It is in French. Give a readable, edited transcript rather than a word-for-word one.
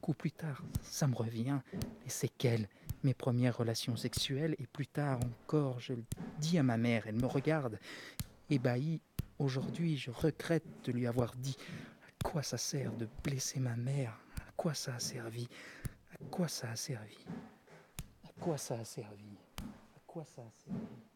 coup plus tard, ça me revient, les séquelles, mes premières relations sexuelles, et plus tard encore, je le dis à ma mère, elle me regarde, ébahie. Aujourd'hui, je regrette de lui avoir dit. À quoi ça sert de blesser ma mère? À quoi ça a servi? À quoi ça a servi? À quoi ça a servi? À quoi ça a servi?